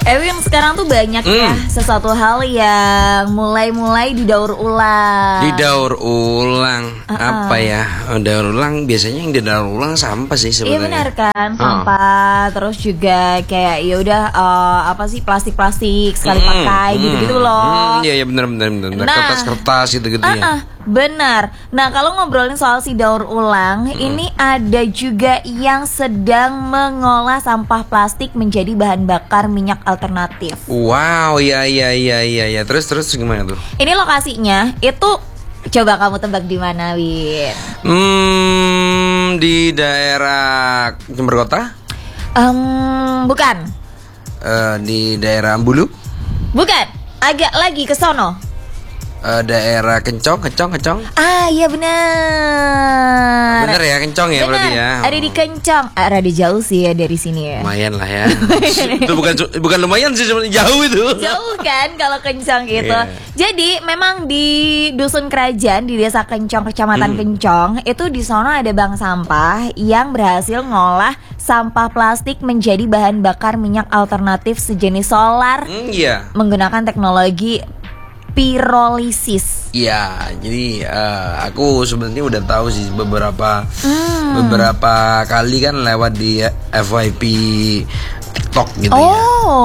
Ewin, sekarang tuh banyak ya sesuatu hal yang mulai didaur ulang. Didaur ulang apa ya? Daur ulang biasanya yang didaur ulang sampah sih sebenarnya. Iya benar kan, sampah. Terus juga kayak ya udah apa sih plastik sekali pakai gitu loh. Iya benar. Kertas gitu ya. Benar. Nah, kalau ngobrolin soal si daur ulang, ini ada juga yang sedang mengolah sampah plastik menjadi bahan bakar minyak alternatif. Wow, ya. Terus gimana tuh? Ini lokasinya itu, coba kamu tebak di mana, Win? Di daerah Jember Kota? Bukan. Di daerah Bulu? Bukan. Agak lagi ke sono. Daerah Kencong. Ah, iya benar. Bener ya, Kencong ya berarti ya. Ada di Kencong. Rada jauh sih ya dari sini ya. Lumayan lah ya. Itu bukan lumayan sih, cuma jauh itu. Jauh kan kalau Kencong gitu. Yeah. Jadi memang di Dusun Kerajaan di Desa Kencong, Kecamatan Kencong, itu di sana ada bank sampah yang berhasil ngolah sampah plastik menjadi bahan bakar minyak alternatif sejenis solar. Iya. Menggunakan teknologi pirolisis. Iya, jadi aku sebenarnya udah tahu sih beberapa kali kan lewat di FYP TikTok gitu ya.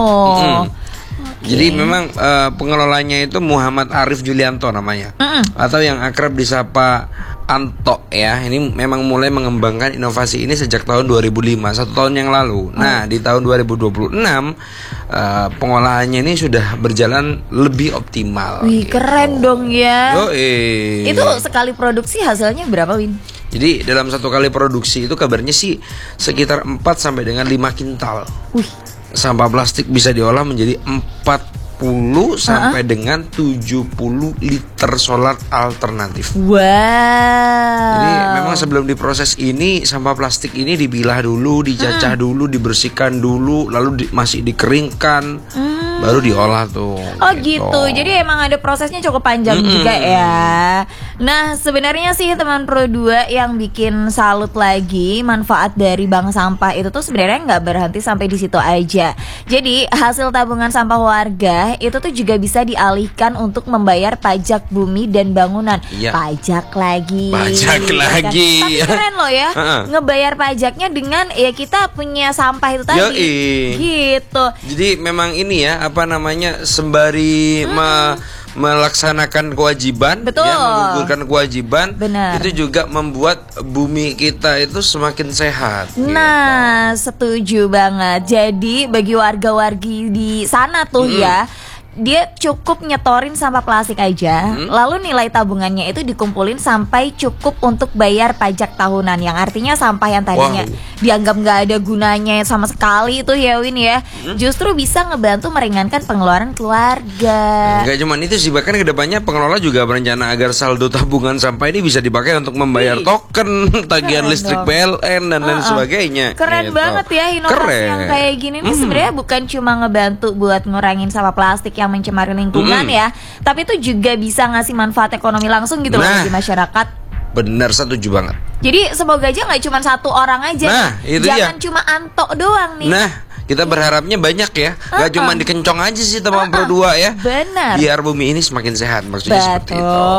Jadi memang pengelolanya itu Muhammad Arif Julianto namanya, atau yang akrab disapa Anto ya. Ini memang mulai mengembangkan inovasi ini sejak tahun 2005, 1 tahun yang lalu. Nah, di tahun 2026 pengolahannya ini sudah berjalan lebih optimal. Wih, gitu. Keren dong ya. Itu sekali produksi hasilnya berapa, Win? Jadi dalam satu kali produksi itu kabarnya sih sekitar 4 sampai dengan 5 kintal. Sampah plastik bisa diolah menjadi 40 sampai dengan 70 liter solar alternatif. Wow. Jadi memang sebelum diproses ini, sampah plastik ini dipilah dulu, dicacah dulu, dibersihkan dulu, lalu masih dikeringkan, baru diolah tuh. Oh gitu. Jadi emang ada prosesnya cukup panjang juga ya. Nah, sebenarnya sih teman Pro 2 yang bikin salut lagi, manfaat dari bank sampah itu tuh sebenarnya nggak berhenti sampai di situ aja. Jadi hasil tabungan sampah warga itu tuh juga bisa dialihkan untuk membayar pajak bumi dan bangunan. Pajak lagi. Tapi keren loh ya, ngebayar pajaknya dengan ya kita punya sampah itu tadi. Gitu. Jadi memang ini ya, apa namanya, sembari melaksanakan kewajiban, ya, menggugurkan kewajiban. Itu juga membuat bumi kita itu semakin sehat. Nah, setuju banget. Jadi bagi warga-wargi di sana tuh ya, dia cukup nyetorin sampah plastik aja, lalu nilai tabungannya itu dikumpulin sampai cukup untuk bayar pajak tahunan, yang artinya sampah yang tadinya dianggap nggak ada gunanya sama sekali itu ya, Win ya, justru bisa ngebantu meringankan pengeluaran keluarga. Nggak cuma itu sih, bahkan kedepannya pengelola juga berencana agar saldo tabungan sampah ini bisa dipakai untuk membayar token, tagihan listrik PLN dan lain sebagainya. Keren banget ya inovasi yang kayak gini nih. Sebenarnya bukan cuma ngebantu buat ngurangin sampah plastik yang mencemari lingkungan ya, tapi itu juga bisa ngasih manfaat ekonomi langsung gitu loh bagi masyarakat. Bener, setuju banget. Jadi semoga aja nggak cuma satu orang aja, jangan cuma Anto doang nih. Nah, kita berharapnya banyak ya, nggak cuma di Kencong aja sih teman Pro 2 ya. Benar. Biar bumi ini semakin sehat, maksudnya seperti itu.